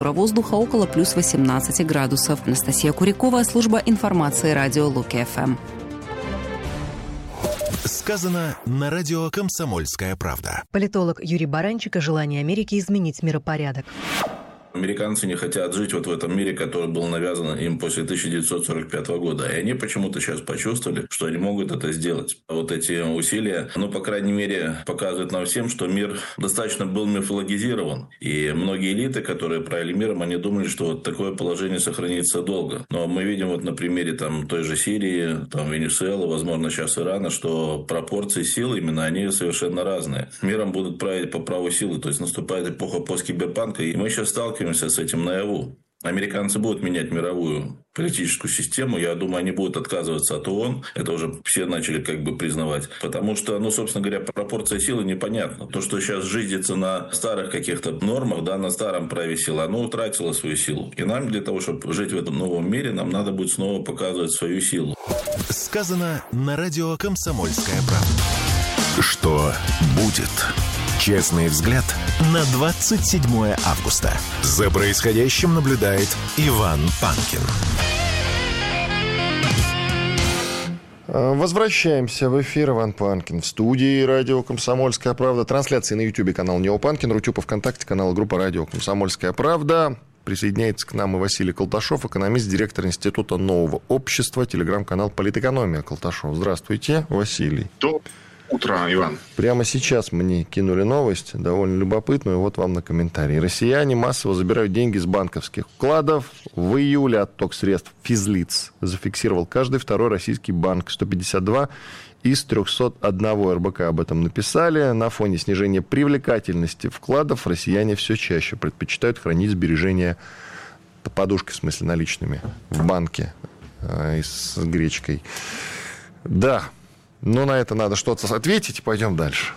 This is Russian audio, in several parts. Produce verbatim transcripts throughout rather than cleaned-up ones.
воздуха около плюс восемнадцати градусов. Анастасия Курякова, служба информации радио Лук-ФМ. Сказано на радио «Комсомольская правда». Политолог Юрий Баранчик о желании Америки изменить миропорядок. Американцы не хотят жить вот в этом мире, который был навязан им после тысяча девятьсот сорок пятого года. И они почему-то сейчас почувствовали, что они могут это сделать. Вот эти усилия, ну, по крайней мере, показывают нам всем, что мир достаточно был мифологизирован. И многие элиты, которые правили миром, они думали, что вот такое положение сохранится долго. Но мы видим вот на примере там, той же Сирии, там, Венесуэлы, возможно, сейчас Ирана, что пропорции сил именно, они совершенно разные. Миром будут править по праву силы. То есть наступает эпоха посткиберпанка. И мы сейчас сталкиваемся с этим наяву. Американцы будут менять мировую политическую систему. Я думаю, они будут отказываться от ООН. Это уже все начали как бы признавать. Потому что, ну, собственно говоря, пропорция силы непонятна. То, что сейчас жизнится на старых каких-то нормах, да, на старом праве силы, оно утратило свою силу. И нам для того, чтобы жить в этом новом мире, нам надо будет снова показывать свою силу. Сказано на радио «Комсомольская правда». Что будет? Честный взгляд на двадцать седьмое августа. За происходящим наблюдает Иван Панкин. Возвращаемся в эфир. Иван Панкин в студии радио «Комсомольская правда». Трансляции на Ютьюбе, канал Нео Панкин, Рутюб, ВКонтакте, канал группа радио «Комсомольская правда». Присоединяется к нам и Василий Колташов, экономист, директор Института нового общества, телеграм-канал «Политэкономия». Колташов, здравствуйте, Василий. Доброе утро, Иван. Прямо сейчас мне кинули новость, довольно любопытную, вот вам на комментарий. Россияне массово забирают деньги с банковских вкладов. В июле отток средств физлиц зафиксировал каждый второй российский банк. сто пятьдесят два из трехсот одного эр бэ ка об этом написали. На фоне снижения привлекательности вкладов россияне все чаще предпочитают хранить сбережения, подушки, в смысле, наличными, в банке э, с гречкой. Да. Но на это надо что-то ответить, и пойдем дальше.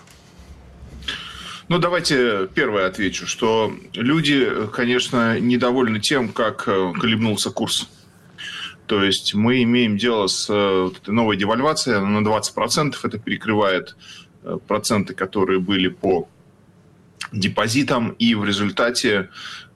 Ну, давайте первое отвечу, что люди, конечно, недовольны тем, как колебнулся курс. То есть мы имеем дело с новой девальвацией на двадцать процентов. Это перекрывает проценты, которые были по депозитам. И в результате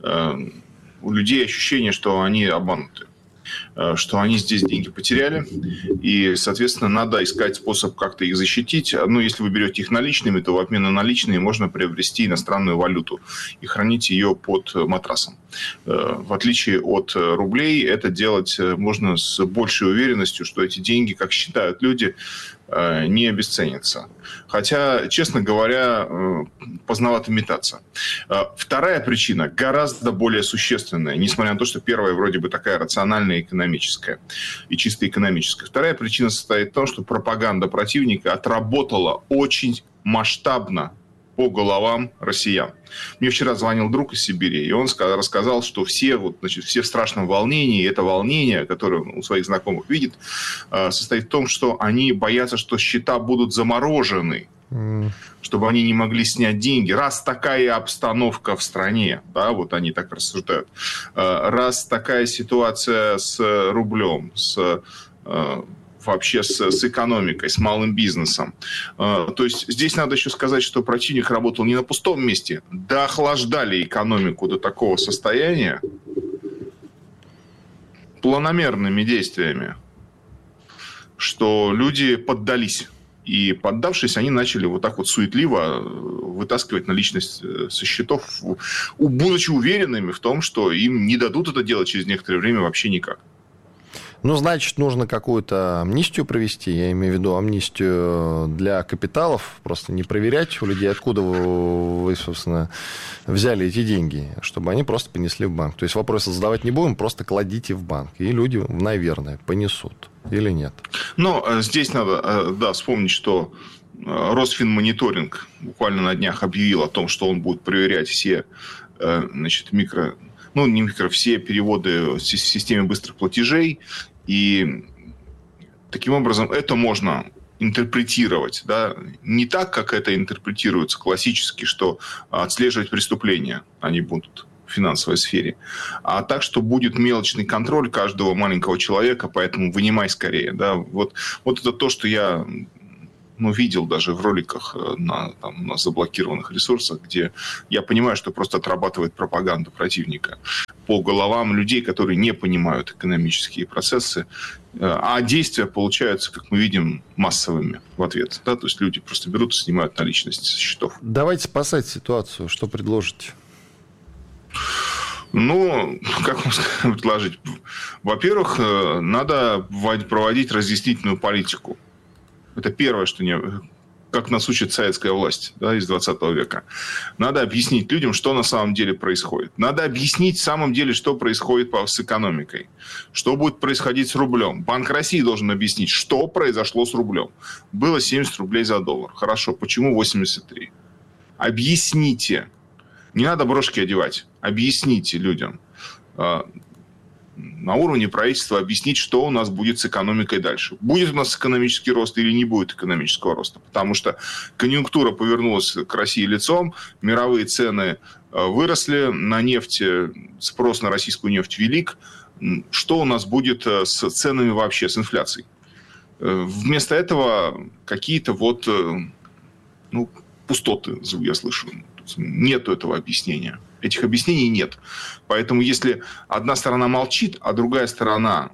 у людей ощущение, что они обмануты, что они здесь деньги потеряли, и, соответственно, надо искать способ как-то их защитить. Ну, если вы берете их наличными, то в обмен на наличные можно приобрести иностранную валюту и хранить ее под матрасом. В отличие от рублей, это делать можно с большей уверенностью, что эти деньги, как считают люди, не обесценятся. Хотя, честно говоря, поздновато метаться. Вторая причина гораздо более существенная, несмотря на то, что первая вроде бы такая рациональная, экономическая и чисто экономическая. Вторая причина состоит в том, что пропаганда противника отработала очень масштабно по головам россиян. Мне вчера звонил друг из Сибири, и он рассказал, что все, вот, значит, все в страшном волнении. И это волнение, которое он у своих знакомых видит, состоит в том, что они боятся, что счета будут заморожены, mm. чтобы они не могли снять деньги. Раз такая обстановка в стране, да, вот они так рассуждают, раз такая ситуация с рублем, с вообще с, с экономикой, с малым бизнесом. То есть здесь надо еще сказать, что противник работал не на пустом месте. Доохлаждали экономику до такого состояния планомерными действиями, что люди поддались. И поддавшись, они начали вот так вот суетливо вытаскивать наличность со счетов, будучи уверенными в том, что им не дадут это делать через некоторое время вообще никак. Ну, значит, нужно какую-то амнистию провести, я имею в виду амнистию для капиталов, просто не проверять у людей, откуда вы, вы, собственно, взяли эти деньги, чтобы они просто понесли в банк. То есть вопросы задавать не будем, просто кладите в банк, и люди, наверное, понесут или нет. Ну, здесь надо, да, вспомнить, что Росфинмониторинг буквально на днях объявил о том, что он будет проверять все, значит, микро... ну, не микро, все переводы в системе быстрых платежей. И таким образом это можно интерпретировать, да, не так, как это интерпретируется классически, что отслеживать преступления они будут в финансовой сфере, а так, что будет мелочный контроль каждого маленького человека, поэтому вынимай скорее. Да. Вот, вот это то, что я ну, видел даже в роликах на, там, на заблокированных ресурсах, где я понимаю, что просто отрабатывает пропаганду противника по головам людей, которые не понимают экономические процессы, а действия получаются, как мы видим, массовыми в ответ. Да? То есть люди просто берут и снимают наличность со счетов. Давайте спасать ситуацию. Что предложите? Ну, как вам предложить? Во-первых, надо проводить разъяснительную политику. Это первое, что не... как нас учит советская власть, да, из двадцатого века. Надо объяснить людям, что на самом деле происходит. Надо объяснить в самом деле, что происходит с экономикой. Что будет происходить с рублем. Банк России должен объяснить, что произошло с рублем. Было семьдесят рублей за доллар. Хорошо, почему восемьдесят три? Объясните. Не надо брошки одевать. Объясните людям. На уровне правительства объяснить, что у нас будет с экономикой дальше. Будет у нас экономический рост или не будет экономического роста. Потому что конъюнктура повернулась к России лицом, мировые цены выросли, на нефть, спрос на российскую нефть велик. Что у нас будет с ценами вообще, с инфляцией? Вместо этого какие-то вот, ну, пустоты я слышу. Нету этого объяснения. Этих объяснений нет. Поэтому если одна сторона молчит, а другая сторона,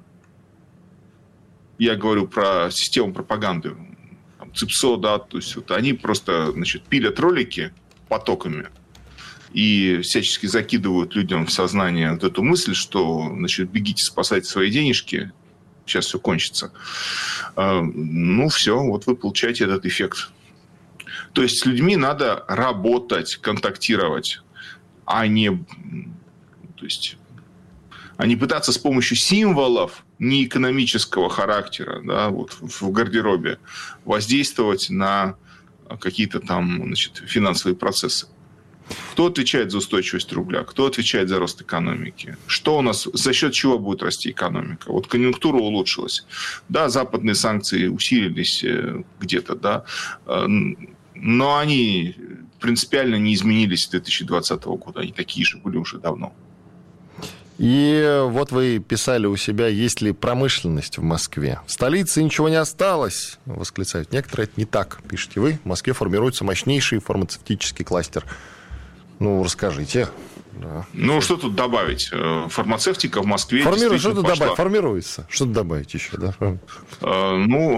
я говорю про систему пропаганды, там, ЦИПСО, да, то есть вот они просто, значит, пилят ролики потоками и всячески закидывают людям в сознание вот эту мысль, что, значит, бегите спасать свои денежки, сейчас все кончится. Ну, все, вот вы получаете этот эффект. То есть с людьми надо работать, контактировать, а не, то есть, а не пытаться с помощью символов неэкономического характера, да, вот, в гардеробе воздействовать на какие-то там, значит, финансовые процессы. Кто отвечает за устойчивость рубля? Кто отвечает за рост экономики? Что у нас, за счет чего будет расти экономика? Вот конъюнктура улучшилась. Да, западные санкции усилились где-то, да, но они принципиально не изменились с две тысячи двадцатого года. Они такие же были уже давно. И вот вы писали у себя, есть ли промышленность в Москве. В столице ничего не осталось, восклицают некоторые. Это не так, пишете вы. В Москве формируется мощнейший фармацевтический кластер. Ну, расскажите. Да. Ну, что тут добавить? Фармацевтика в Москве Формируется, действительно что-то пошла. добавить, формируется. Что-то добавить еще, да? А, ну,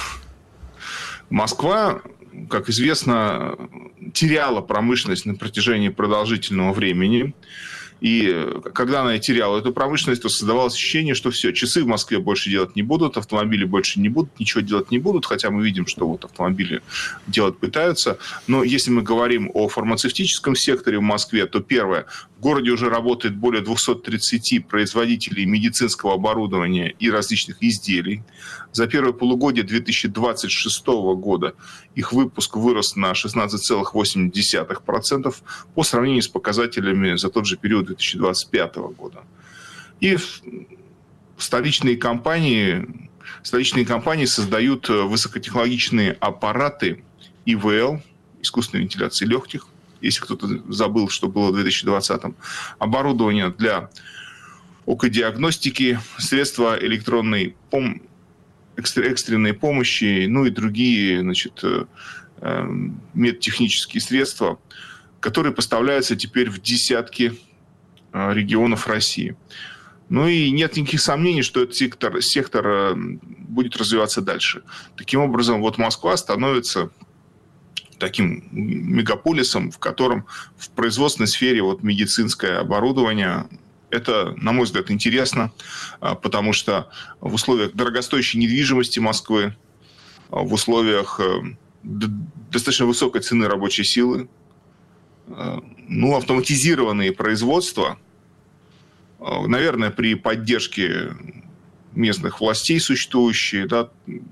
Москва, как известно, теряла промышленность на протяжении продолжительного времени. И когда она теряла эту промышленность, то создавалось ощущение, что все, часы в Москве больше делать не будут, автомобили больше не будут, ничего делать не будут, хотя мы видим, что вот автомобили делать пытаются. Но если мы говорим о фармацевтическом секторе в Москве, то первое, в городе уже работает более двести тридцать производителей медицинского оборудования и различных изделий. За первое полугодие две тысячи двадцать шестого года их выпуск вырос на шестнадцать целых восемь десятых процента по сравнению с показателями за тот же период две тысячи двадцать пятого года. И столичные компании, столичные компании создают высокотехнологичные аппараты И В Л, искусственной вентиляции легких, если кто-то забыл, что было в две тысячи двадцатом, оборудование для окодиагностики, средства электронной пом- экстренной помощи, ну и другие, значит, медтехнические средства, которые поставляются теперь в десятки регионов России. Ну и нет никаких сомнений, что этот сектор, сектор будет развиваться дальше. Таким образом, вот Москва становится таким мегаполисом, в котором в производственной сфере вот медицинское оборудование, это, на мой взгляд, интересно, потому что в условиях дорогостоящей недвижимости Москвы, в условиях достаточно высокой цены рабочей силы, ну, автоматизированные производства, наверное, при поддержке местных властей существующие, да,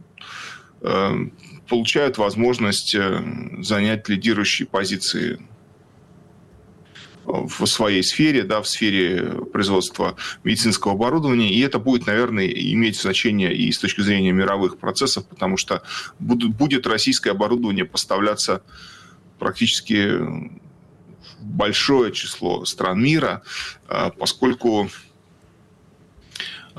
получают возможность занять лидирующие позиции в своей сфере, да, в сфере производства медицинского оборудования. И это будет, наверное, иметь значение и с точки зрения мировых процессов, потому что будет российское оборудование поставляться практически в большое число стран мира, поскольку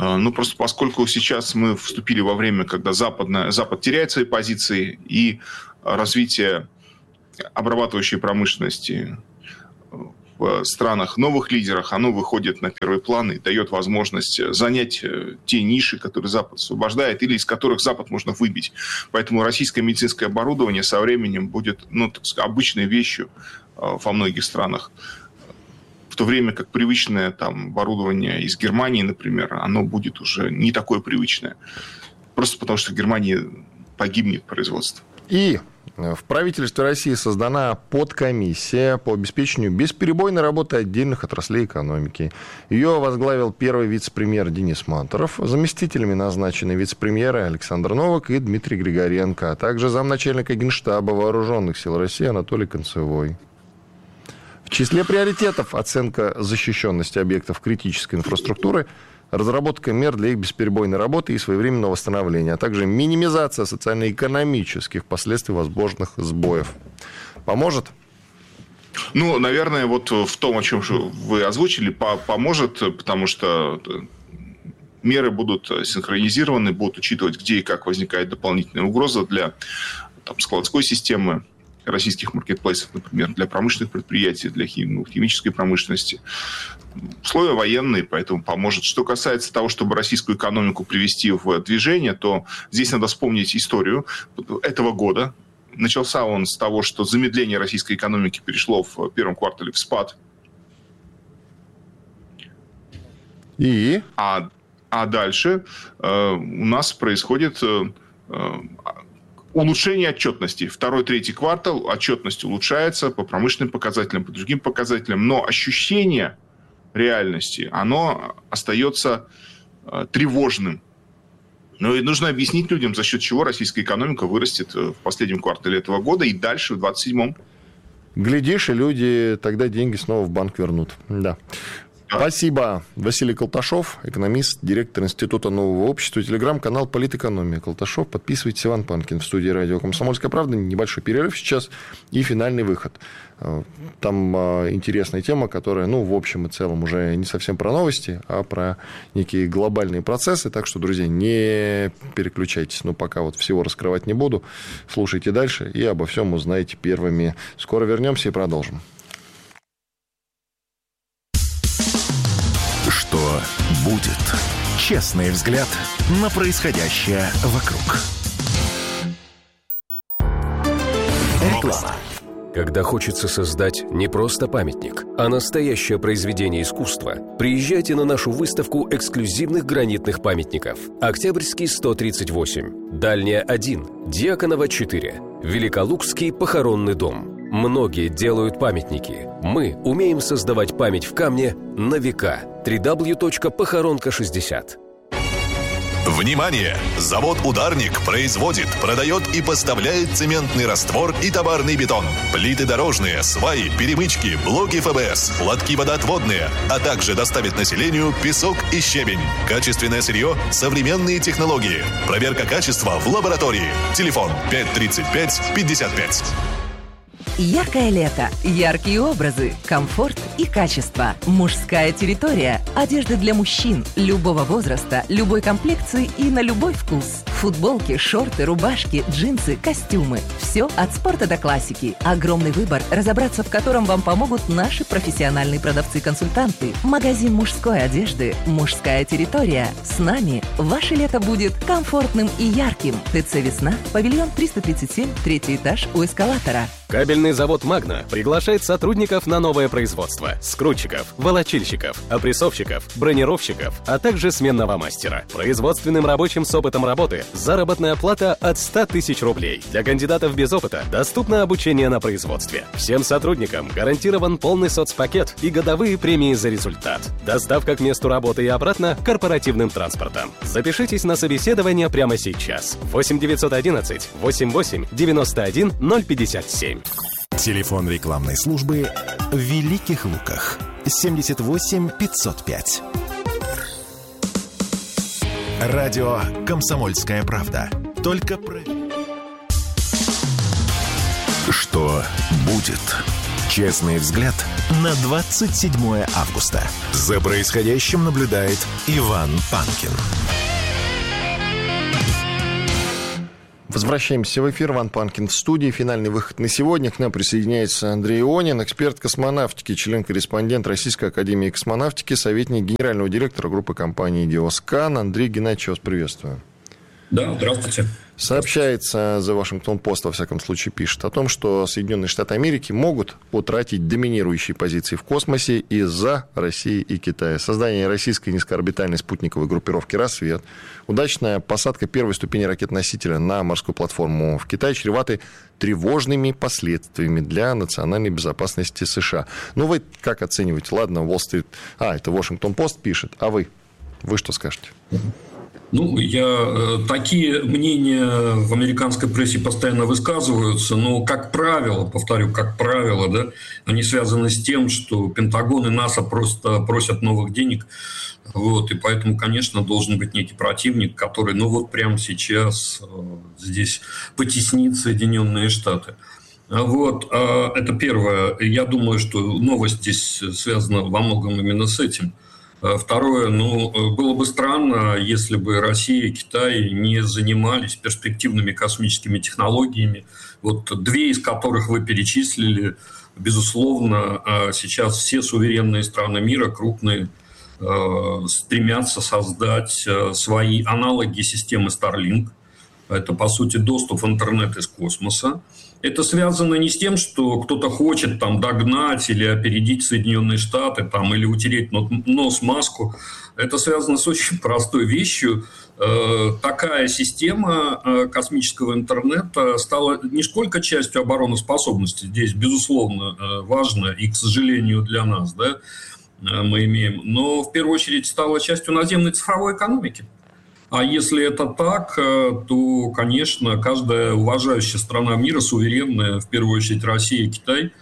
Ну, просто поскольку сейчас мы вступили во время, когда Западная, Запад теряет свои позиции, и развитие обрабатывающей промышленности в странах новых лидерах, оно выходит на первый план и дает возможность занять те ниши, которые Запад освобождает, или из которых Запад можно выбить. Поэтому российское медицинское оборудование со временем будет, ну, так сказать, обычной вещью во многих странах. В то время как привычное там оборудование из Германии, например, оно будет уже не такое привычное. Просто потому, что в Германии погибнет производство. И в правительстве России создана подкомиссия по обеспечению бесперебойной работы отдельных отраслей экономики. Ее возглавил первый вице-премьер Денис Мантуров. Заместителями назначены вице-премьеры Александр Новак и Дмитрий Григоренко, а также замначальника Генштаба Вооруженных сил России Анатолий Концевой. В числе приоритетов оценка защищенности объектов критической инфраструктуры, разработка мер для их бесперебойной работы и своевременного восстановления, а также минимизация социально-экономических последствий возможных сбоев. Поможет? Ну, наверное, вот в том, о чем вы озвучили, поможет, потому что меры будут синхронизированы, будут учитывать, где и как возникает дополнительная угроза для там, складской системы российских маркетплейсов, например, для промышленных предприятий, для хим, ну, химической промышленности. Условия военные, поэтому поможет. Что касается того, чтобы российскую экономику привести в движение, то здесь надо вспомнить историю этого года. Начался он с того, что замедление российской экономики перешло в первом квартале в спад. И? А, а дальше э, у нас происходит э, улучшение отчетности. Второй, третий квартал отчетность улучшается по промышленным показателям, по другим показателям, но ощущение реальности, оно остается э, тревожным. Ну и нужно объяснить людям, за счет чего российская экономика вырастет в последнем квартале этого года и дальше в двадцать седьмом. Глядишь, и люди тогда деньги снова в банк вернут. Да. Спасибо. Василий Колташов, экономист, директор Института нового общества, телеграм-канал «Политэкономия». Колташов, подписывайтесь. Иван Панкин в студии радио «Комсомольская правда». Небольшой перерыв сейчас и финальный выход. Там интересная тема, которая, ну, в общем и целом уже не совсем про новости, а про некие глобальные процессы. Так что, друзья, не переключайтесь. Ну, пока вот всего раскрывать не буду. Слушайте дальше и обо всем узнаете первыми. Скоро вернемся и продолжим. Что будет? Честный взгляд на происходящее вокруг. Реклама. Когда хочется создать не просто памятник, а настоящее произведение искусства, приезжайте на нашу выставку эксклюзивных гранитных памятников. Октябрьский сто тридцать восемь, Дальняя один, Дьяконова четыре, Великолукский похоронный дом. Многие делают памятники. Мы умеем создавать память в камне на века. дабл ю дабл ю дабл ю точка похоронка шестьдесят. Внимание! Завод «Ударник» производит, продает и поставляет цементный раствор и товарный бетон, плиты дорожные, сваи, перемычки, блоки эф бэ эс, лотки водоотводные, а также доставит населению песок и щебень. Качественное сырье, современные технологии. Проверка качества в лаборатории. Телефон пять тридцать пять пятьдесят пять. Яркое лето, яркие образы, комфорт и качество. Мужская территория. Одежда для мужчин любого возраста, любой комплекции и на любой вкус. Футболки, шорты, рубашки, джинсы, костюмы. Все от спорта до классики. Огромный выбор, разобраться в котором вам помогут наши профессиональные продавцы-консультанты. Магазин мужской одежды «Мужская территория». С нами ваше лето будет комфортным и ярким. ТЦ «Весна», павильон триста тридцать семь, третий этаж у эскалатора. Кабельный завод «Магна» приглашает сотрудников на новое производство. Скрутчиков, волочильщиков, опрессовщиков, бронировщиков, а также сменного мастера. Производственным рабочим с опытом работы заработная плата от ста тысяч рублей. Для кандидатов без опыта доступно обучение на производстве. Всем сотрудникам гарантирован полный соцпакет и годовые премии за результат. Доставка к месту работы и обратно корпоративным транспортом. Запишитесь на собеседование прямо сейчас. восемь девятьсот одиннадцать восемьдесят восемь девяносто один ноль пятьдесят семь. Телефон рекламной службы в Великих Луках. семьдесят восемь пятьсот пять. Радио «Комсомольская правда». Только про... Что будет? Честный взгляд на двадцать седьмое августа. За происходящим наблюдает Иван Панкин. Возвращаемся в эфир. Иван Панкин в студии. Финальный выход на сегодня. К нам присоединяется Андрей Ионин, эксперт космонавтики, член-корреспондент Российской академии космонавтики, советник генерального директора группы компании «Диоскан». Андрей Геннадьевич, вас приветствую. Да, здравствуйте. Сообщается, The Washington Post, во всяком случае, пишет о том, что Соединенные Штаты Америки могут утратить доминирующие позиции в космосе из-за России и Китая. Создание российской низкоорбитальной спутниковой группировки «Рассвет», удачная посадка первой ступени ракет-носителя на морскую платформу в Китае чреваты тревожными последствиями для национальной безопасности США. Ну, вы как оцениваете? Ладно, Wall Street... А, это Washington Post пишет. А вы? Вы что скажете? Ну, я, такие мнения в американской прессе постоянно высказываются, но, как правило, повторю, как правило, да, они связаны с тем, что Пентагон и НАСА просто просят новых денег, вот, и поэтому, конечно, должен быть некий противник, который, ну, вот прямо сейчас здесь потеснит Соединенные Штаты. Вот, это первое. Я думаю, что новость здесь связана во многом именно с этим. Второе, ну, было бы странно, если бы Россия и Китай не занимались перспективными космическими технологиями. Вот две из которых вы перечислили, безусловно, сейчас все суверенные страны мира, крупные, стремятся создать свои аналоги системы Starlink. Это, по сути, доступ в интернет из космоса. Это связано не с тем, что кто-то хочет там догнать или опередить Соединенные Штаты, там, или утереть нос Маску. Это связано с очень простой вещью. Такая система космического интернета стала не сколько частью обороноспособности, здесь, безусловно, важно и, к сожалению, для нас, да, мы имеем, но в первую очередь стала частью наземной цифровой экономики. А если это так, то, конечно, каждая уважающая страна мира, суверенная, в первую очередь Россия и Китай,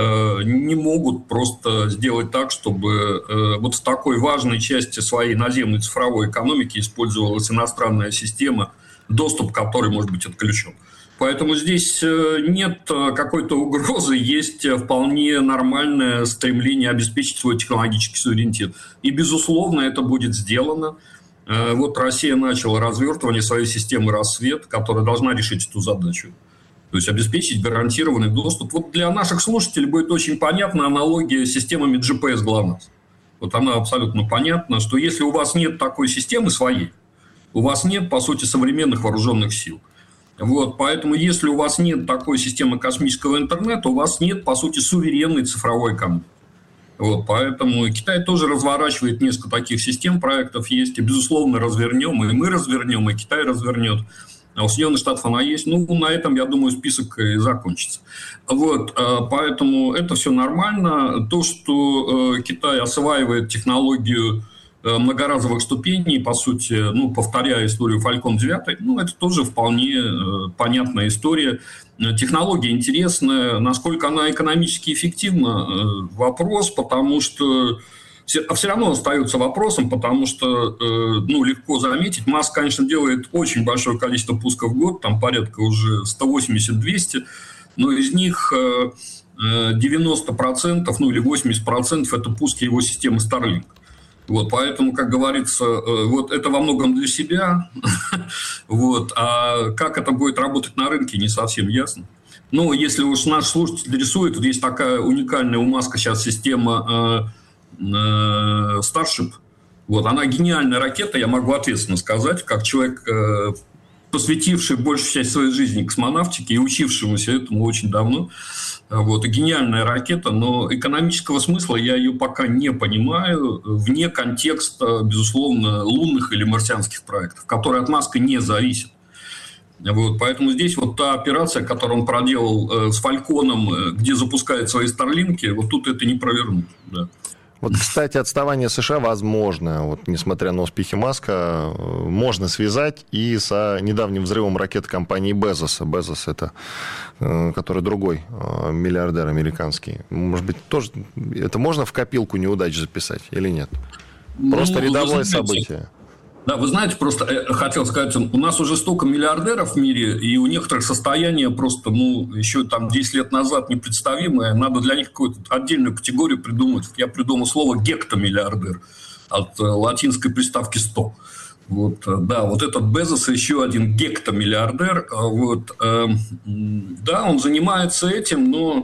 не могут просто сделать так, чтобы вот в такой важной части своей наземной цифровой экономики использовалась иностранная система, доступ к которой может быть отключен. Поэтому здесь нет какой-то угрозы, есть вполне нормальное стремление обеспечить свой технологический суверенитет. И, безусловно, это будет сделано. Вот Россия начала развертывание своей системы «Рассвет», которая должна решить эту задачу. То есть обеспечить гарантированный доступ. Вот для наших слушателей будет очень понятна аналогия с системами джи пи эс ГЛОНАСС. Вот она абсолютно понятна, что если у вас нет такой системы своей, у вас нет, по сути, современных вооруженных сил. Вот, поэтому если у вас нет такой системы космического интернета, у вас нет, по сути, суверенной цифровой экономики. Вот, поэтому Китай тоже разворачивает несколько таких систем, проектов есть, и, безусловно, развернем, и мы развернем, и Китай развернет. А у Соединенных Штатов она есть. Ну, на этом, я думаю, список и закончится. Вот, поэтому это все нормально. То, что Китай осваивает технологию многоразовых ступеней, по сути, ну, повторяя историю Falcon девять, ну, это тоже вполне понятная история. Технология интересная, насколько она экономически эффективна, вопрос, потому что а все равно остается вопросом, потому что, ну, легко заметить, Маск, конечно, делает очень большое количество пусков в год, там порядка уже сто восемьдесят - двести, но из них девяносто процентов, ну, или восемьдесят процентов это пуски его системы Starlink. Вот, поэтому, как говорится, вот это во многом для себя, вот, а как это будет работать на рынке, не совсем ясно. Но если уж наш слушатель рисует, вот есть такая уникальная у Маска сейчас система э, э, Starship, вот, она гениальная ракета, я могу ответственно сказать, как человек, э, посвятивший большую часть своей жизни космонавтике и учившемуся этому очень давно. Вот, и гениальная ракета, но экономического смысла я ее пока не понимаю вне контекста, безусловно, лунных или марсианских проектов, которые от Маска не зависят. Вот, поэтому здесь вот та операция, которую он проделал э, с Фальконом, где запускает свои старлинки, вот тут это не провернуть. Да. Вот, кстати, отставание США возможно, вот, несмотря на успехи Маска, можно связать и с недавним взрывом ракеты компании Безоса. Безос – это который другой миллиардер американский. Может быть, тоже это можно в копилку неудач записать или нет? Просто ну, рядовое событие. Да, вы знаете, просто э, хотел сказать, у нас уже столько миллиардеров в мире, и у некоторых состояние просто, ну, еще там десять лет назад непредставимое. Надо для них какую-то отдельную категорию придумать. Я придумал слово гектомиллиардер от э, латинской приставки сто. Вот, да, вот этот Безос еще один гектомиллиардер. Вот, э, да, он занимается этим, но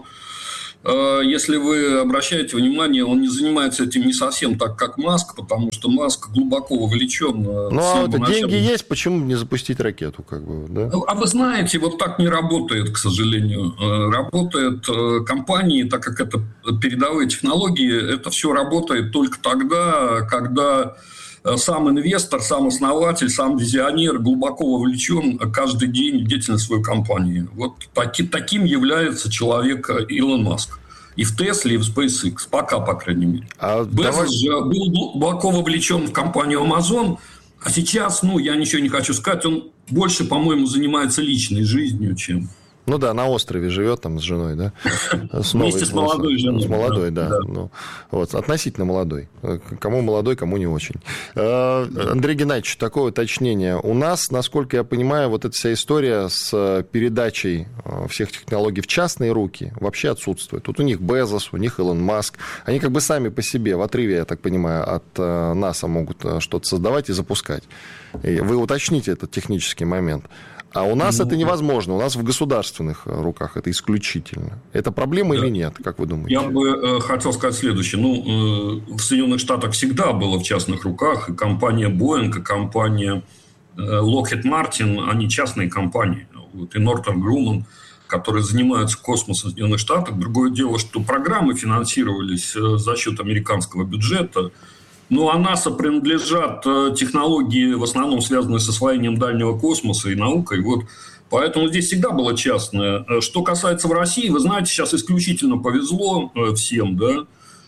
э, если вы обращаете внимание, он не занимается этим не совсем так, как Маск, потому что Маск глубоко вовлечен. Ну, а вот деньги есть, почему не запустить ракету? Как бы, да? А вы знаете, вот так не работает, к сожалению. Работают компании, так как это передовые технологии, это все работает только тогда, когда сам инвестор, сам основатель, сам визионер глубоко вовлечен каждый день в деятельность своей компании. Вот таки, таким является человек Илон Маск. И в Тесле, и в SpaceX. Пока, по крайней мере. А Безос давай... же был глубоко вовлечен в компанию Amazon, а сейчас, ну, я ничего не хочу сказать, он больше, по-моему, занимается личной жизнью, чем... Ну да, на острове живет там с женой, да? С новой, Вместе с молодой женой. С молодой, да. да. Ну, вот, относительно молодой. Кому молодой, кому не очень. Андрей Геннадьевич, такое уточнение. У нас, насколько я понимаю, вот эта вся история с передачей всех технологий в частные руки вообще отсутствует. Тут у них Безос, у них Илон Маск. Они как бы сами по себе, в отрыве, я так понимаю, от НАСА могут что-то создавать и запускать. Вы уточните этот технический момент. А у нас ну, это невозможно. У нас в государственных руках это исключительно. Это проблема да. или нет, как вы думаете? Я бы э, хотел сказать следующее. Ну, э, в Соединенных Штатах всегда было в частных руках. И компания Boeing, и компания э, Lockheed Martin, они частные компании. Вот, и Northrop Grumman, которые занимаются космосом в Соединенных Штатах. Другое дело, что программы финансировались э, за счет американского бюджета. Ну, а НАСА принадлежат технологии, в основном связанные с освоением дальнего космоса и наукой. Вот. Поэтому здесь всегда было частное. Что касается в России, вы знаете, сейчас исключительно повезло всем, да,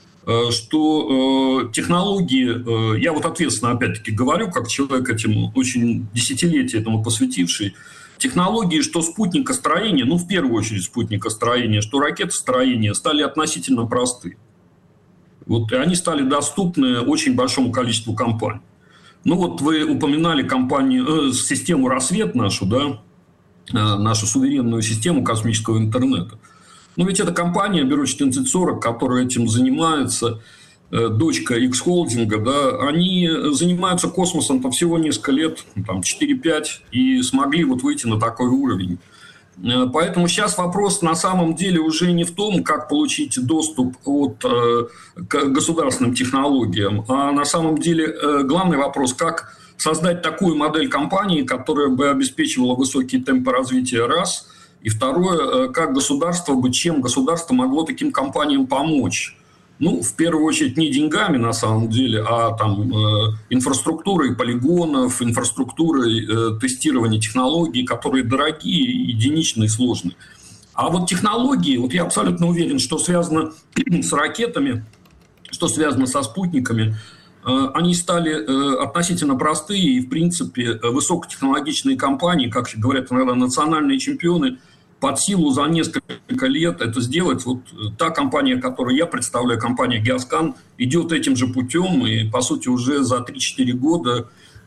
что технологии, я вот ответственно опять-таки говорю, как человек этим очень десятилетия этому посвятивший, технологии, что спутникостроение, ну, в первую очередь спутникостроение, что ракетостроение стали относительно просты. Вот, и они стали доступны очень большому количеству компаний. Ну, вот вы упоминали компанию, э, систему «Рассвет» нашу, да, э, нашу суверенную систему космического интернета. Ну, ведь это компания Бюро четырнадцать сорок, которая этим занимается, э, дочка X-холдинга, да, они занимаются космосом там всего несколько лет, там четыре-пять, и смогли вот выйти на такой уровень. Поэтому сейчас вопрос на самом деле уже не в том, как получить доступ от, э, к государственным технологиям, а на самом деле э, главный вопрос, как создать такую модель компании, которая бы обеспечивала высокие темпы развития, раз, и второе, э, как государство бы, чем государство могло таким компаниям помочь. Ну, в первую очередь, не деньгами, на самом деле, а там э, инфраструктурой полигонов, инфраструктурой э, тестирования технологий, которые дорогие, единичные и сложные. А вот технологии, вот я абсолютно уверен, что связано с ракетами, что связано со спутниками, э, они стали э, относительно простые, и, в принципе, высокотехнологичные компании, как говорят иногда национальные чемпионы, под силу за несколько лет это сделать. Вот та компания, которую я представляю, компания Геоскан, идет этим же путем и, по сути, уже за три-четыре года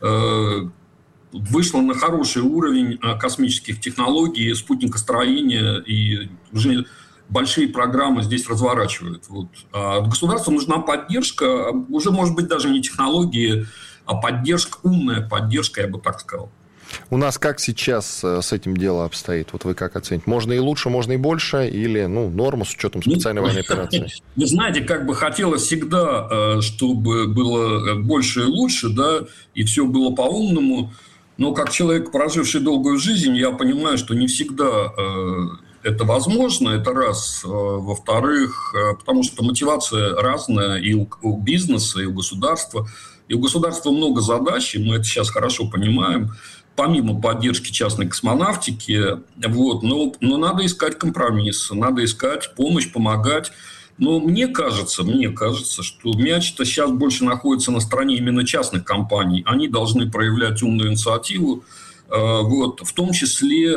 э, вышла на хороший уровень космических технологий, спутникостроения, и уже большие программы здесь разворачивают. Вот. А от государства нужна поддержка, уже, может быть, даже не технологии, а поддержка, умная поддержка, я бы так сказал. У нас как сейчас с этим дело обстоит? Вот вы как оцените? Можно и лучше, можно и больше? Или ну, норма с учетом специальной военной операции? Вы знаете, как бы хотелось всегда, чтобы было больше и лучше, да, и все было по-умному. Но как человек, проживший долгую жизнь, я понимаю, что не всегда это возможно. Это раз. Во-вторых, потому что мотивация разная и у бизнеса, и у государства. И у государства много задач, и мы это сейчас хорошо понимаем. Помимо поддержки частной космонавтики, вот, но, но надо искать компромисс, надо искать помощь, помогать. Но мне кажется, мне кажется, что мяч-то сейчас больше находится на стороне именно частных компаний. Они должны проявлять умную инициативу. Вот, в том числе,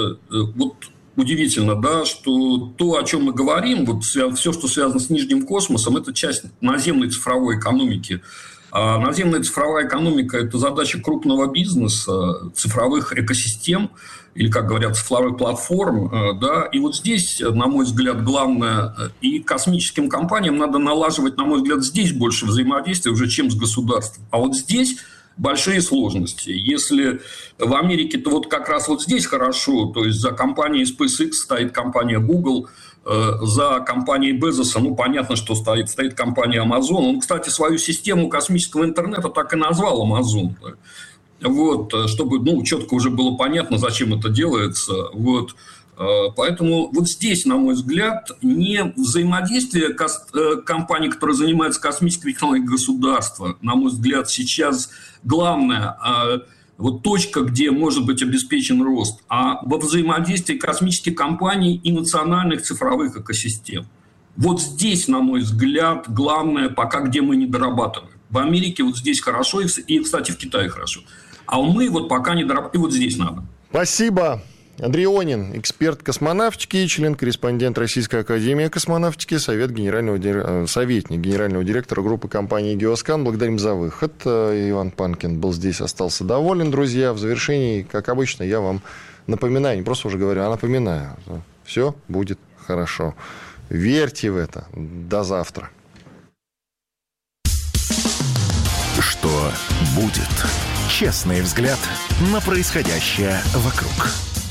вот, удивительно, да, что то, о чем мы говорим, вот, все, что связано с нижним космосом, это часть наземной цифровой экономики. А наземная цифровая экономика – это задача крупного бизнеса, цифровых экосистем, или, как говорят, цифровых платформ. Да? И вот здесь, на мой взгляд, главное, и космическим компаниям надо налаживать, на мой взгляд, здесь больше взаимодействия уже, чем с государством. А вот здесь большие сложности. Если в Америке, то вот как раз вот здесь хорошо, то есть за компанией SpaceX стоит компания Google, за компанией Безоса, ну, понятно, что стоит, стоит компания Amazon. Он, кстати, свою систему космического интернета так и назвал Amazon. Вот, чтобы, ну, четко уже было понятно, зачем это делается. Вот. Поэтому вот здесь, на мой взгляд, не взаимодействие компаний, которые занимаются космической технологией, государства. На мой взгляд, сейчас главное, вот точка, где может быть обеспечен рост, а во взаимодействии космических компаний и национальных цифровых экосистем. Вот здесь, на мой взгляд, главное, пока где мы не дорабатываем. В Америке вот здесь хорошо, и, кстати, в Китае хорошо. А мы вот пока не дорабатываем, и вот здесь надо. Спасибо. Андрей Ионин, эксперт космонавтики, член-корреспондент Российской академии космонавтики, совет генерального, советник генерального директора группы компании «Геоскан». Благодарим за выход. Иван Панкин был здесь, остался доволен, друзья. В завершении, как обычно, я вам напоминаю, не просто уже говорю, а напоминаю. Все будет хорошо. Верьте в это. До завтра. Что будет? Честный взгляд на происходящее вокруг.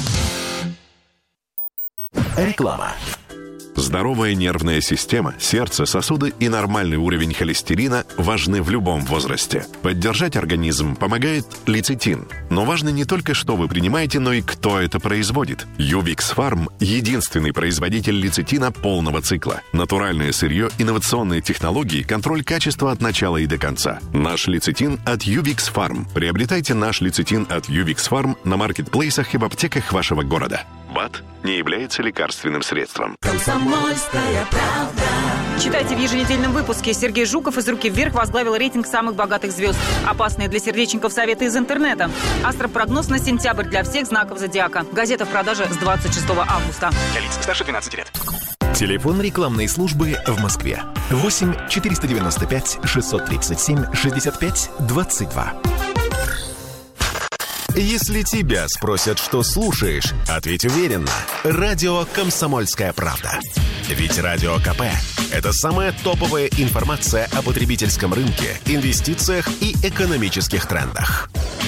Реклама. Здоровая нервная система, сердце, сосуды и нормальный уровень холестерина важны в любом возрасте. Поддержать организм помогает лецитин. Но важно не только, что вы принимаете, но и кто это производит. Ювикс Фарм – единственный производитель лецитина полного цикла. Натуральное сырье, инновационные технологии, контроль качества от начала и до конца. Наш лецитин от Ювикс Фарм. Приобретайте наш лецитин от Ювикс Фарм на маркетплейсах и в аптеках вашего города. БАД не является лекарственным средством. Комсомольская правда. Читайте в еженедельном выпуске. Сергей Жуков из «Руки вверх» возглавил рейтинг самых богатых звезд. Опасные для сердечников советы из интернета. Астропрогноз на сентябрь для всех знаков зодиака. Газета в продаже с двадцать шестого августа. Для лиц старше двенадцати лет. Телефон рекламной службы в Москве. восемь четыреста девяносто пять шестьсот тридцать семь шестьдесят пять двадцать два. Если тебя спросят, что слушаешь, ответь уверенно. Радио «Комсомольская правда». Ведь Радио КП – это самая топовая информация о потребительском рынке, инвестициях и экономических трендах.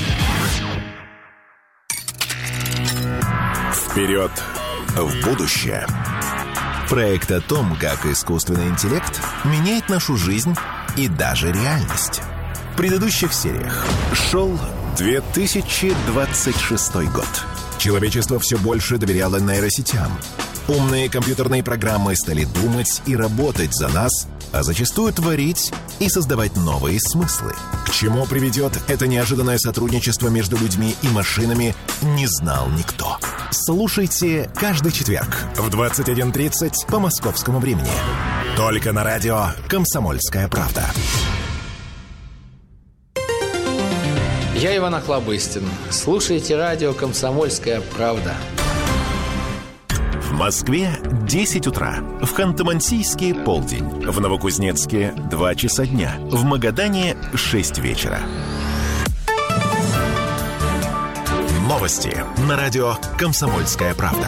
Вперед в будущее. Проект о том, как искусственный интеллект меняет нашу жизнь и даже реальность. В предыдущих сериях шел две тысячи двадцать шестой год. Человечество все больше доверяло нейросетям. Умные компьютерные программы стали думать и работать за нас, а зачастую творить и создавать новые смыслы. К чему приведет это неожиданное сотрудничество между людьми и машинами, не знал никто. Слушайте каждый четверг в двадцать один тридцать по московскому времени. Только на радио «Комсомольская правда». Я Иван Охлобыстин. Слушайте радио «Комсомольская правда». В Москве десять утра. В Ханты-Мансийске полдень. В Новокузнецке два часа дня. В Магадане шесть вечера. Новости на радио «Комсомольская правда».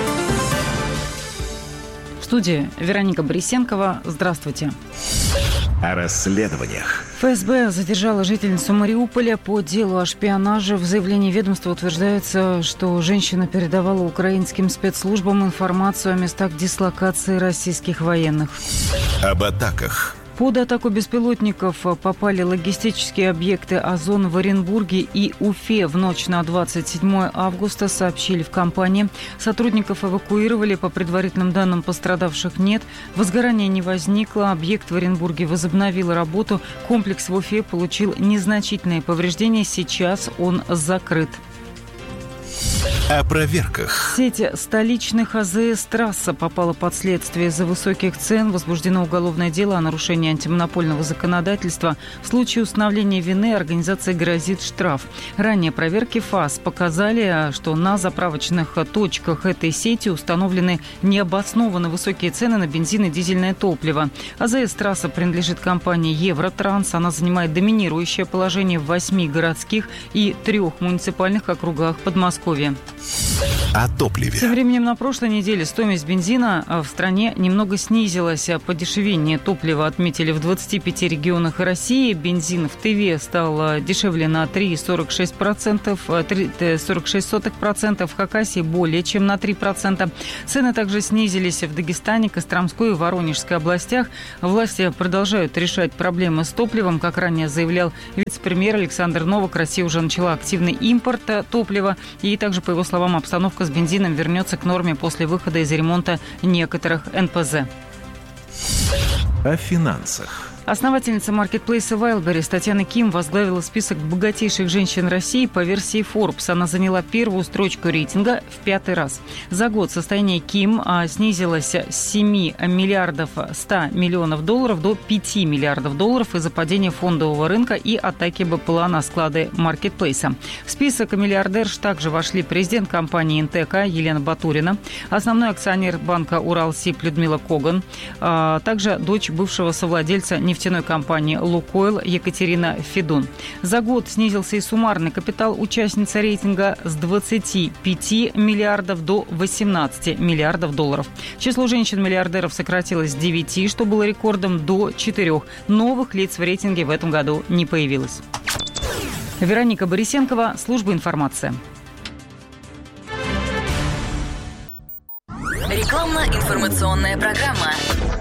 В студии Вероника Борисенкова. Здравствуйте. О расследованиях. ФСБ задержала жительницу Мариуполя по делу о шпионаже. В заявлении ведомства утверждается, что женщина передавала украинским спецслужбам информацию о местах дислокации российских военных. Об атаках. Под атаку беспилотников попали логистические объекты «Озон» в Оренбурге и Уфе в ночь на двадцать седьмое августа, сообщили в компании. Сотрудников эвакуировали, по предварительным данным пострадавших нет. Возгорания не возникло, объект в Оренбурге возобновил работу, комплекс в Уфе получил незначительные повреждения, сейчас он закрыт. О проверках. Сеть столичных АЗС «Трасса» попала под следствие из-за высоких цен. Возбуждено уголовное дело о нарушении антимонопольного законодательства. В случае установления вины организации грозит штраф. Ранее проверки ФАС показали, что на заправочных точках этой сети установлены необоснованно высокие цены на бензин и дизельное топливо. АЗС «Трасса» принадлежит компании «Евротранс». Она занимает доминирующее положение в восьми городских и трех муниципальных округах Подмосковья. О топливе. Тем временем на прошлой неделе стоимость бензина в стране немного снизилась. Подешевение топлива отметили в двадцати пяти регионах России. Бензин в Тыве стал дешевле на три целых сорок шесть сотых процента, в Хакасии более чем на три процента. Цены также снизились в Дагестане, Костромской и Воронежской областях. Власти продолжают решать проблемы с топливом. Как ранее заявлял вице-премьер Александр Новак, Россия уже начала активный импорт топлива. И также, по его словам, обстановка с бензином вернется к норме после выхода из ремонта некоторых эн пэ зэ. О финансах. Основательница маркетплейса Wildberries Татьяна Ким возглавила список богатейших женщин России по версии Forbes. Она заняла первую строчку рейтинга в пятый раз. За год состояние Ким снизилось с семи миллиардов ста миллионов долларов до пяти миллиардов долларов из-за падения фондового рынка и атаки БПЛА на склады маркетплейса. В список миллиардерш также вошли президент компании «Интека» Елена Батурина, основной акционер банка «Уралсиб» Людмила Коган, а также дочь бывшего совладельца нефтяной компании «Лукойл» Екатерина Федун. За год снизился и суммарный капитал участницы рейтинга с двадцати пяти миллиардов до восемнадцати миллиардов долларов. Число женщин-миллиардеров сократилось с девяти, что было рекордом, до четырех. Новых лиц в рейтинге в этом году не появилось. Вероника Борисенкова, служба информации. Рекламно-информационная программа.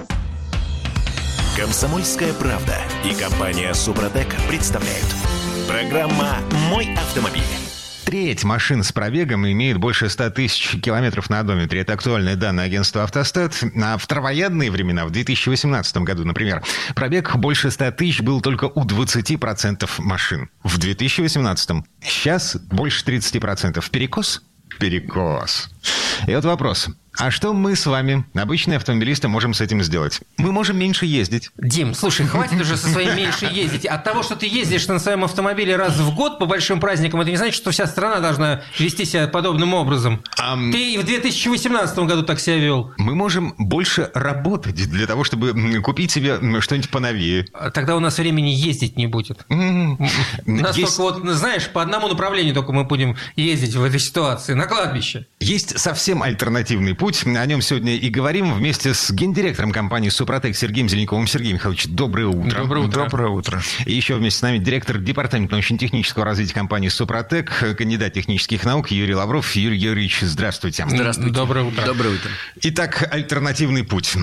«Комсомольская правда» и компания «Супротек» представляют. Программа «Мой автомобиль». Треть машин с пробегом имеет больше ста тысяч километров на одометре. Это актуальные данные агентства «Автостат». А в травоядные времена, в две тысячи восемнадцатом году, например, пробег больше ста тысяч был только у двадцати процентов машин. В две тысячи восемнадцатом сейчас больше тридцати процентов. Перекос? Перекос. И вот вопрос. А что мы с вами, обычные автомобилисты, можем с этим сделать? Мы можем меньше ездить. Дим, слушай, хватит уже со своим меньше ездить. От того, что ты ездишь на своем автомобиле раз в год по большим праздникам, это не значит, что вся страна должна вести себя подобным образом. А... Ты и в две тысячи восемнадцатом году так себя вел. Мы можем больше работать для того, чтобы купить себе что-нибудь поновее. Тогда у нас времени ездить не будет. Mm-hmm. Настолько Есть... вот, знаешь, по одному направлению только мы будем ездить в этой ситуации, на кладбище. Есть совсем альтернативный путь. О нем сегодня и говорим вместе с гендиректором компании «Супротек» Сергеем Зеленковым. Сергей Михайлович, доброе утро. Доброе утро. Доброе утро. И еще вместе с нами директор департамента научно-технического развития компании «Супротек», кандидат технических наук Юрий Лавров. Юрий Юрьевич, здравствуйте. Здравствуйте. Доброе утро. Доброе утро. Итак, альтернативный путь.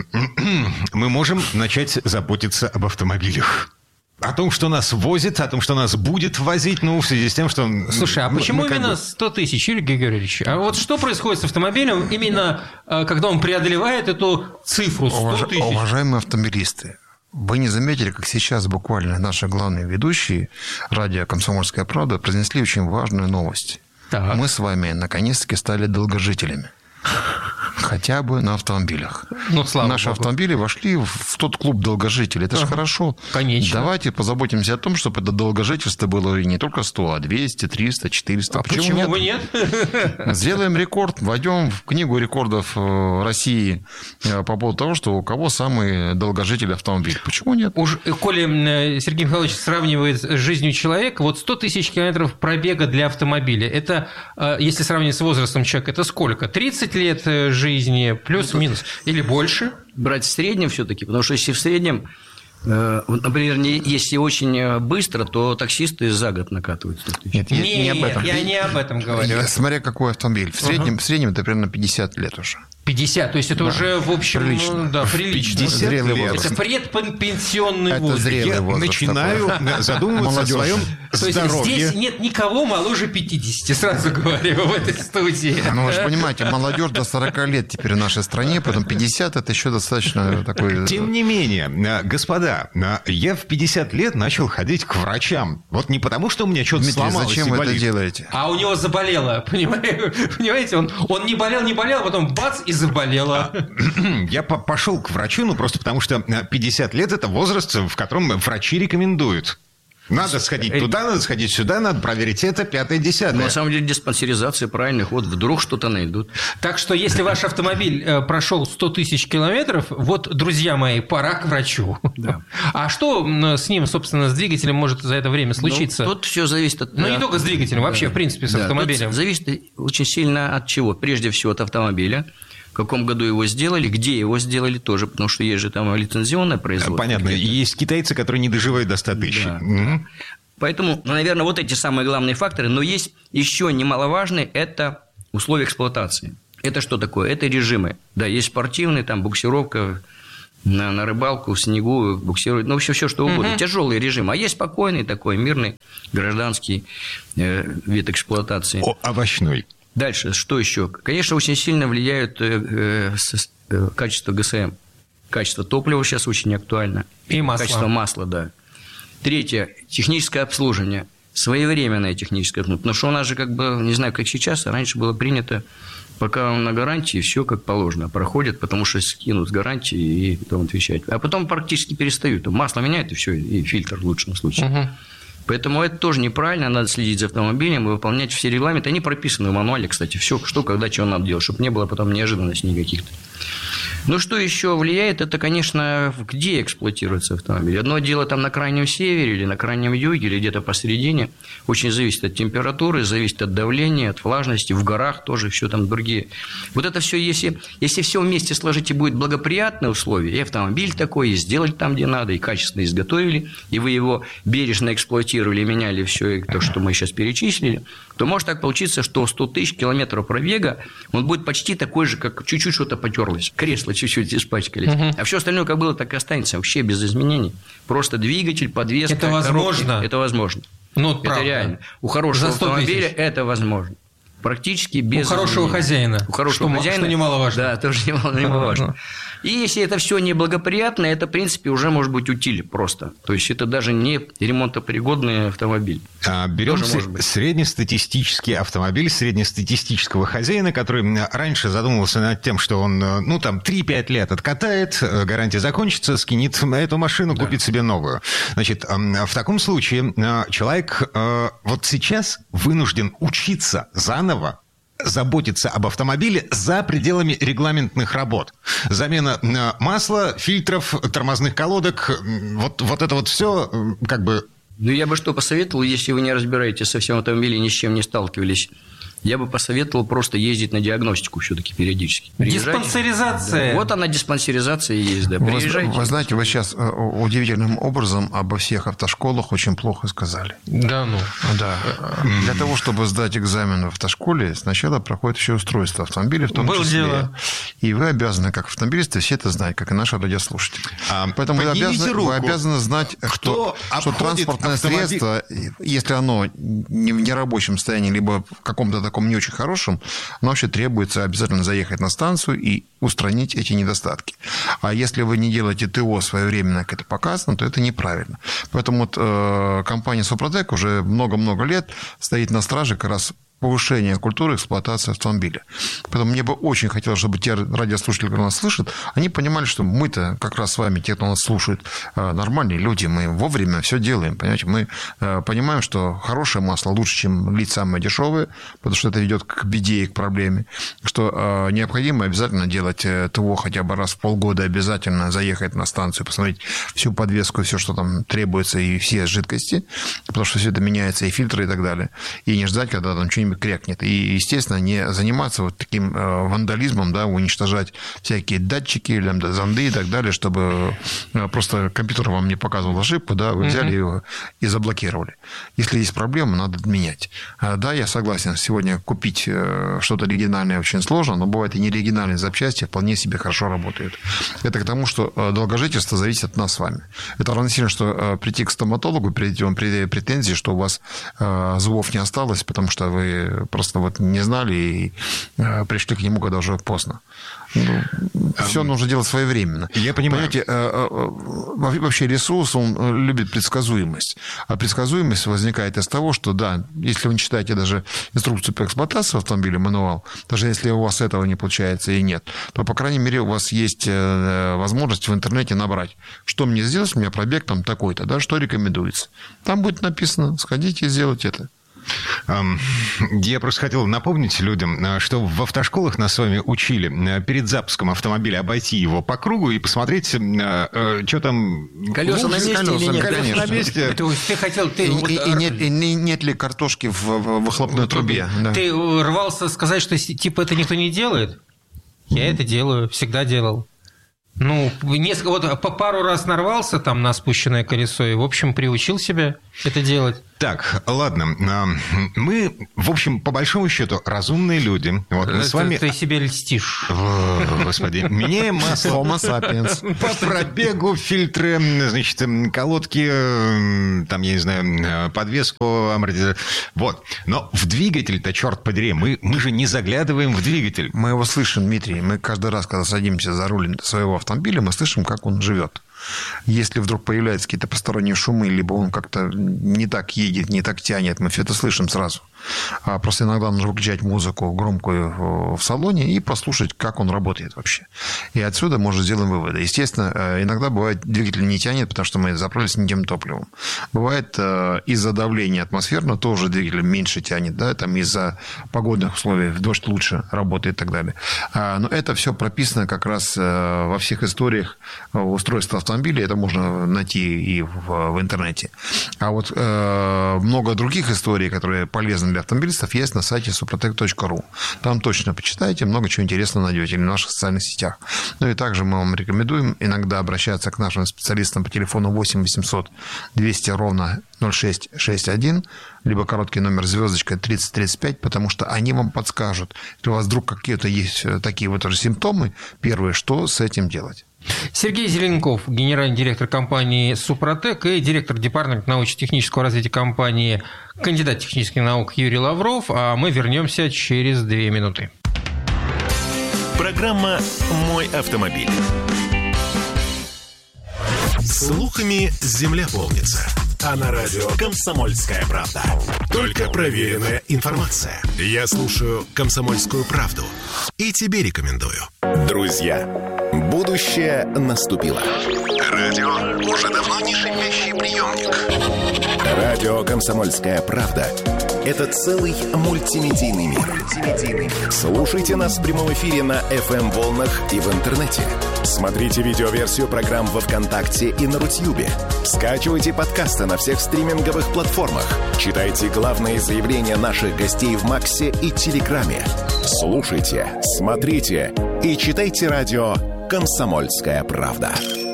Мы можем начать заботиться об автомобилях. О том, что нас возит, о том, что нас будет возить, ну, в связи с тем, что... Слушай, а мы, почему мы именно бы... сто тысяч, Юрий Георгиевич? А вот что происходит с автомобилем именно, когда он преодолевает эту цифру сто тысяч? Уважаемые автомобилисты, вы не заметили, как сейчас буквально наши главные ведущие радио «Комсомольская правда» произнесли очень важную новость. Так. Мы с вами наконец-таки стали долгожителями. Хотя бы на автомобилях. Ну, слава Наши Богу. автомобили вошли в тот клуб долгожителей. Это же ага. хорошо. Конечно. Давайте позаботимся о том, чтобы это долгожительство было не только сто, а двести, триста, четыреста. А почему, почему бы нет? Сделаем рекорд, войдем в книгу рекордов России по поводу того, что у кого самый долгожитель автомобиль. Почему нет? Уж, коли Сергей Михайлович сравнивает с жизнью человека, вот сто тысяч километров пробега для автомобиля, это, если сравнивать с возрастом человека, это сколько? тридцать лет жизни? Жизни плюс-минус или больше? Брать в среднем все-таки, потому что если в среднем, э, например, не, если очень быстро, то таксисты за год накатывают сто тысяч. Нет, нет, не об этом. Я не об этом говорю. Смотря какой автомобиль. В среднем, uh-huh. в среднем это примерно пятьдесят лет уже. пятьдесят, то есть это да. уже, в общем, прилично. Да, прилично. пятьдесят лет. Это предпенсионный это возраст. Я возраст начинаю такой. задумываться о своем здоровье. То есть здесь нет никого моложе пятидесяти, сразу говорю, в этой студии. Ну, вы же понимаете, молодежь до сорока лет теперь в нашей стране, поэтому пятьдесят – это еще достаточно такой... Тем не менее, господа, я в пятьдесят лет начал ходить к врачам. Вот не потому, что у меня что-то Дмитрий, сломалось зачем вы это делаете? А у него заболело, понимаете? Он, он не болел, не болел, а потом бац, и заболело. Я пошел к врачу, ну, просто потому что пятьдесят лет – это возраст, в котором врачи рекомендуют. Надо сходить туда, надо сходить сюда, надо проверить это, пятое, десятое. На самом деле диспансеризация правильный ход, вдруг что-то найдут. Так что, если ваш автомобиль прошел сто тысяч километров, вот, друзья мои, пора к врачу. Да. А что с ним, собственно, с двигателем может за это время случиться? Ну, тут все зависит от... Ну, не только с двигателем, вообще, да. в принципе, с да. автомобилем. Тут зависит очень сильно от чего? Прежде всего, от автомобиля. В каком году его сделали, где его сделали тоже, потому что есть же там лицензионное производство. Понятно, и есть китайцы, которые не доживают до ста тысяч. Да. Угу. Поэтому, ну, наверное, вот эти самые главные факторы, но есть еще немаловажный, это условия эксплуатации. Это что такое? Это режимы. Да, есть спортивный, там буксировка на, на рыбалку, в снегу буксировать, ну, вообще все что угодно. Угу. Тяжелый режим. А есть спокойный такой, мирный, гражданский э, вид эксплуатации. О, овощной. Дальше, что еще? Конечно, очень сильно влияют э, э, качество ГСМ. Качество топлива сейчас очень актуально. И масло. Качество масла, да. Третье, техническое обслуживание. Своевременное техническое обслуживание. Потому что у нас же, как бы, не знаю, как сейчас, а раньше было принято, пока он на гарантии, все как положено проходит, потому что скинут с гарантии и потом отвечают. А потом практически перестают. Масло меняют, и все, и фильтр в лучшем случае. Угу. Поэтому это тоже неправильно, надо следить за автомобилем и выполнять все регламенты. Они прописаны в мануале, кстати, все, что, когда, чего надо делать, чтобы не было потом неожиданностей никаких-то. Ну, что еще влияет, это, конечно, где эксплуатируется автомобиль. Одно дело там на крайнем севере или на крайнем юге, или где-то посередине. Очень зависит от температуры, зависит от давления, от влажности. В горах тоже все там другие. Вот это все, если, если все вместе сложить и будет благоприятные условия, и автомобиль такой, и сделали там, где надо, и качественно изготовили, и вы его бережно эксплуатировали, меняли все то, что мы сейчас перечислили, то может так получиться, что сто тысяч километров пробега, он будет почти такой же, как чуть-чуть что-то потерлось, кресла чуть-чуть испачкались. Угу. А все остальное как было, так и останется, вообще без изменений. Просто двигатель, подвеска, это возможно? Коробки. Это возможно. Ну, это правда. Реально. У хорошего автомобиля это возможно. Практически без... У хорошего изменений. хозяина. У хорошего что, хозяина. Что немаловажно. Да, тоже немаловажно. И если это все неблагоприятно, это, в принципе, уже может быть утиль просто. То есть, это даже не ремонтопригодный автомобиль. А, берем среднестатистический автомобиль среднестатистического хозяина, который раньше задумывался над тем, что он, ну, там, три-пять лет откатает, гарантия закончится, скинет эту машину, да. купит себе новую. Значит, в таком случае человек вот сейчас вынужден учиться заново заботиться об автомобиле за пределами регламентных работ. Замена масла, фильтров, тормозных колодок, вот, вот это вот все как бы... Ну, я бы что посоветовал, если вы не разбираетесь со всем автомобилем, ни с чем не сталкивались, я бы посоветовал просто ездить на диагностику все-таки периодически. Диспансеризация. Да. Вот она, диспансеризация есть, да. Приезжайте. Вы, вы знаете, вы сейчас удивительным образом обо всех автошколах очень плохо сказали. Да, ну. Да. Для того, чтобы сдать экзамен в автошколе, сначала проходит еще устройство автомобиля, в том Был числе. Дело. И вы обязаны, как автомобилисты, все это знать, как и наши радиослушатели. А, Поэтому вы обязаны, вы обязаны знать, что, что транспортное автомобиль... средство, если оно не в нерабочем состоянии, либо в каком-то таком не очень хорошем, но вообще требуется обязательно заехать на станцию и устранить эти недостатки. А если вы не делаете ТО своевременно, как это показано, то это неправильно. Поэтому вот, э, компания Супротек уже много-много лет стоит на страже как раз повышение культуры эксплуатации автомобиля. Поэтому мне бы очень хотелось, чтобы те радиослушатели, которые нас слышат, они понимали, что мы-то как раз с вами, те, кто нас слушает, нормальные люди, мы вовремя все делаем, понимаете, мы понимаем, что хорошее масло лучше, чем лить самое дешевое, потому что это ведет к беде и к проблеме, что необходимо обязательно делать ТО хотя бы раз в полгода, обязательно заехать на станцию, посмотреть всю подвеску, все, что там требуется, и все жидкости, потому что все это меняется, и фильтры, и так далее, и не ждать, когда там что-нибудь ними крякнет. И, естественно, не заниматься вот таким вандализмом, да, уничтожать всякие датчики, лямбда, зонды и так далее, чтобы просто компьютер вам не показывал ошибку, да, вы взяли uh-huh. его и заблокировали. Если есть проблема, надо менять. Да, я согласен, сегодня купить что-то оригинальное очень сложно, но бывает и неоригинальные запчасти вполне себе хорошо работают. Это к тому, что долгожительство зависит от нас с вами. Это равносильно, что прийти к стоматологу, прийти вам претензии, что у вас зубов не осталось, потому что вы просто вот не знали и пришли к нему, когда уже поздно. Ну, все нужно делать своевременно. Я понимаю. Понимаете, вообще ресурс, он любит предсказуемость. А предсказуемость возникает из того, что, да, если вы не читаете даже инструкцию по эксплуатации автомобиля, мануал, даже если у вас этого не получается и нет, то, по крайней мере, у вас есть возможность в интернете набрать, что мне сделать, у меня пробег там такой-то, да, что рекомендуется. Там будет написано, сходите и сделайте это. Я просто хотел напомнить людям, что в автошколах нас с вами учили перед запуском автомобиля обойти его по кругу и посмотреть, что там... Колеса на месте колеса, или нет? Колеса на месте. Ты, ты хотел... Ты... И, и, и, нет, и нет ли картошки в, в выхлопной в трубе? Да. Ты рвался сказать, что типа это никто не делает? Я mm-hmm. это делаю, всегда делал. Ну, несколько, вот по пару раз нарвался там на спущенное колесо и, в общем, приучил себя это делать. Так, ладно. Мы, в общем, по большому счету, разумные люди. Вот мы с вами... Ты себе льстишь. О, господи. Меняем масло. Homo sapiens. По пробегу, фильтры, значит, колодки, там, я не знаю, подвеску, амортизатор. Вот. Но в двигатель-то, черт подери, мы, мы же не заглядываем в двигатель. Мы его слышим, Дмитрий. Мы каждый раз, когда садимся за руль своего автомобиля, мы слышим, как он живет. Если вдруг появляются какие-то посторонние шумы, либо он как-то не так едет, не так тянет, мы все это слышим сразу. А просто иногда нужно выключать музыку громкую в салоне и послушать, как он работает вообще. И отсюда мы уже сделаем выводы. Естественно, иногда бывает, двигатель не тянет, потому что мы заправились не тем топливом. Бывает, из-за давления атмосферного тоже двигатель меньше тянет, да, там из-за погодных условий, в дождь лучше работает и так далее. Но это все прописано как раз во всех историях устройства автомобиля, это можно найти и в, в интернете. А вот э, много других историй, которые полезны для автомобилистов, есть на сайте супротек точка ру. Там точно почитайте, много чего интересного найдете или в наших социальных сетях. Ну и также мы вам рекомендуем иногда обращаться к нашим специалистам по телефону восемь восемьсот двести ровно ноль шесть шестьдесят один, либо короткий номер звездочка тридцать тридцать пять, потому что они вам подскажут, если у вас вдруг какие-то есть такие вот симптомы, первые, что с этим делать. Сергей Зеленков, генеральный директор компании «Супротек» и директор департамента научно-технического развития компании, кандидат технических наук Юрий Лавров. А мы вернемся через две минуты. Программа «Мой автомобиль». Слухами земля полнится. А на радио «Комсомольская правда». Только проверенная информация. Я слушаю «Комсомольскую правду» и тебе рекомендую. Друзья, будущее наступило. Радио уже давно не шипящий приемник. Радио «Комсомольская правда» — это целый мультимедийный мир. Слушайте нас в прямом эфире на эф эм-волнах и в интернете. Смотрите видеоверсию программ во ВКонтакте и на Рутьюбе. Скачивайте подкасты на всех стриминговых платформах. Читайте главные заявления наших гостей в Максе и Телеграме. Слушайте, смотрите и читайте радио «Комсомольская правда».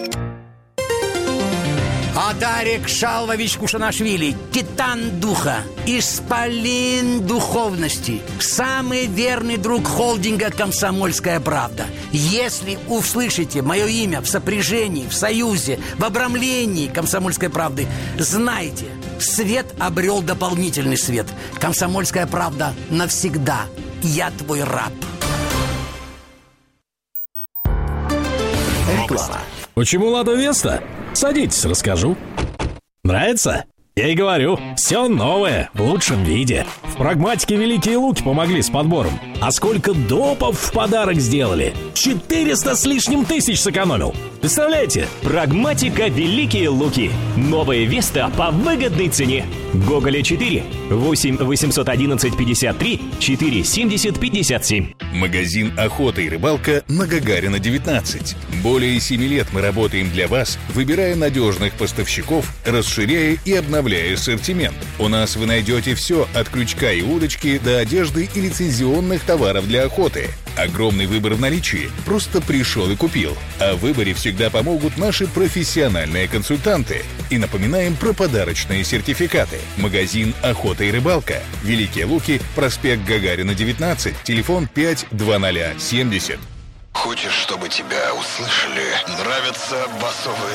Адарик Шалвович Кушанашвили, титан духа, исполин духовности, самый верный друг холдинга «Комсомольская правда». Если услышите мое имя в сопряжении, в союзе, в обрамлении «Комсомольской правды», знайте, свет обрел дополнительный свет. «Комсомольская правда» навсегда. Я твой раб. Реклама. Почему «Лада Веста»? Садитесь, расскажу. Нравится? Я и говорю, все новое, в лучшем виде. В «Прагматике» Великие Луки помогли с подбором. А сколько допов в подарок сделали? четыреста с лишним тысяч сэкономил. Представляете? «Прагматика» Великие Луки. Новая Веста по выгодной цене. Гоголя четыре, восемь восемьсот одиннадцать пятьдесят три, четыре семьдесят пятьдесят семь. Магазин «Охота и рыбалка» на Гагарина, девятнадцать. Более семи лет мы работаем для вас, выбирая надежных поставщиков, расширяя и обновляя ассортимент. У нас вы найдете все от крючка крючка и удочки до одежды и лицензионных товаров для охоты. Огромный выбор в наличии. Просто пришел и купил. О выборе всегда помогут наши профессиональные консультанты. И напоминаем про подарочные сертификаты. Магазин «Охота и рыбалка». Великие Луки, проспект Гагарина, девятнадцать, телефон пять двадцать семьдесят. Хочешь, чтобы тебя услышали? Нравятся басовые